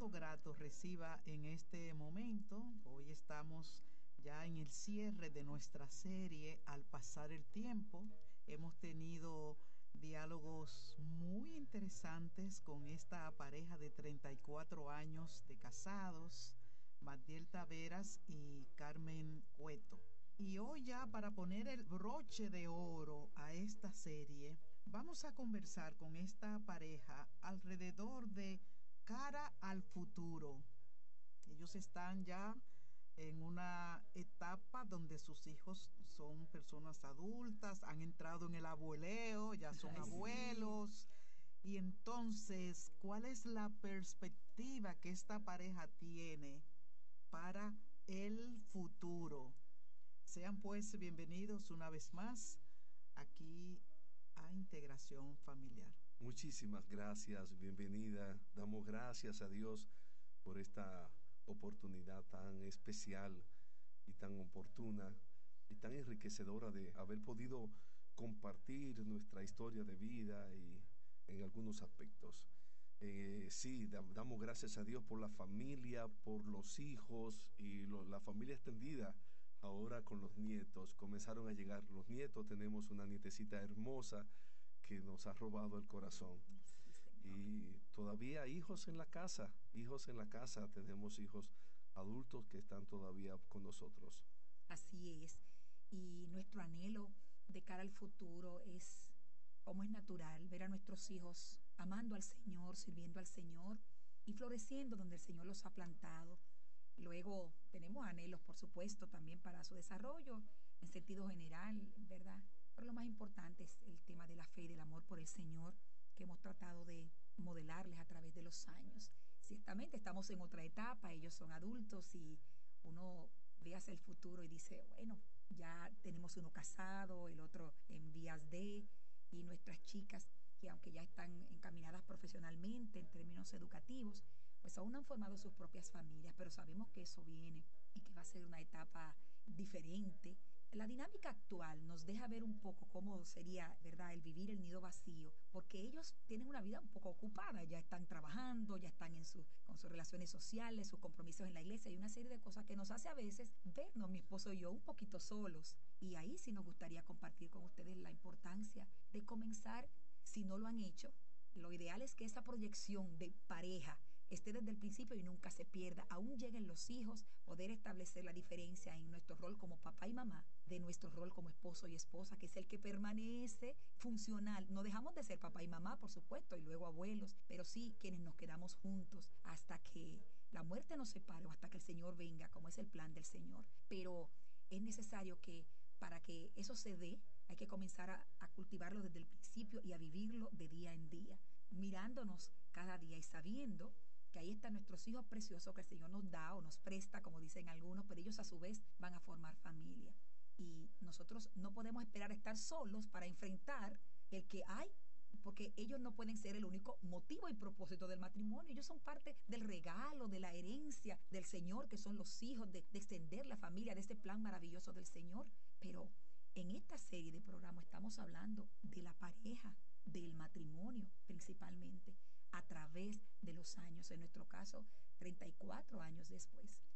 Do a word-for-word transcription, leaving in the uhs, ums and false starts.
abrazo grato reciba en este momento. Hoy estamos ya en el cierre de nuestra serie Al pasar el tiempo. Hemos tenido diálogos muy interesantes con esta pareja de treinta y cuatro años de casados, Magdiel Taveras y Carmen Cueto. Y hoy ya, para poner el broche de oro a esta serie, vamos a conversar con esta pareja alrededor de cara al futuro. Ellos están ya en una etapa donde sus hijos son personas adultas, han entrado en el abueleo, ya son Ay, abuelos. Sí. Y entonces, ¿cuál es la perspectiva que esta pareja tiene para el futuro? Sean pues bienvenidos una vez más aquí a Integración Familiar. Muchísimas gracias, bienvenida. Damos gracias a Dios por esta oportunidad tan especial y tan oportuna y tan enriquecedora de haber podido compartir nuestra historia de vida y en algunos aspectos. Eh, sí, da, damos gracias a Dios por la familia, por los hijos y lo, la familia extendida. Ahora con los nietos, comenzaron a llegar los nietos, tenemos una nietecita hermosa que nos ha robado el corazón. Sí, y todavía hijos en la casa, hijos en la casa, tenemos hijos adultos que están todavía con nosotros. Así es, y nuestro anhelo de cara al futuro es, como es natural, ver a nuestros hijos amando al Señor, sirviendo al Señor y floreciendo donde el Señor los ha plantado. Luego tenemos anhelos, por supuesto, también para su desarrollo en sentido general, ¿verdad? Pero lo más importante es el tema de la fe y del amor por el Señor que hemos tratado de modelarles a través de los años. Ciertamente estamos en otra etapa, ellos son adultos y uno ve hacia el futuro y dice, bueno, ya tenemos uno casado, el otro en vías de, y nuestras chicas que aunque ya están encaminadas profesionalmente en términos educativos, pues aún no han formado sus propias familias, pero sabemos que eso viene y que va a ser una etapa diferente. La dinámica actual nos deja ver un poco cómo sería, ¿verdad?, el vivir el nido vacío, porque ellos tienen una vida un poco ocupada, ya están trabajando, ya están en sus, con sus relaciones sociales, sus compromisos en la iglesia y una serie de cosas que nos hace a veces vernos, mi esposo y yo, un poquito solos. Y ahí sí nos gustaría compartir con ustedes la importancia de comenzar, si no lo han hecho. Lo ideal es que esa proyección de pareja esté desde el principio y nunca se pierda. Aún lleguen los hijos, poder establecer la diferencia en nuestro rol como papá y mamá, de nuestro rol como esposo y esposa, que es el que permanece funcional. No dejamos de ser papá y mamá, por supuesto, y luego abuelos, pero sí quienes nos quedamos juntos hasta que la muerte nos separe o hasta que el Señor venga, como es el plan del Señor. Pero es necesario que para que eso se dé, hay que comenzar a, a cultivarlo desde el principio y a vivirlo de día en día, mirándonos cada día y sabiendo que ahí están nuestros hijos preciosos que el Señor nos da o nos presta, como dicen algunos, pero ellos a su vez van a formar familia. Y nosotros no podemos esperar a estar solos para enfrentar el que hay, porque ellos no pueden ser el único motivo y propósito del matrimonio. Ellos son parte del regalo, de la herencia del Señor, que son los hijos, de, de extender la familia, de este plan maravilloso del Señor. Pero en esta serie de programas estamos hablando de la pareja, del matrimonio principalmente, a través de los años, en nuestro caso, treinta y cuatro años después.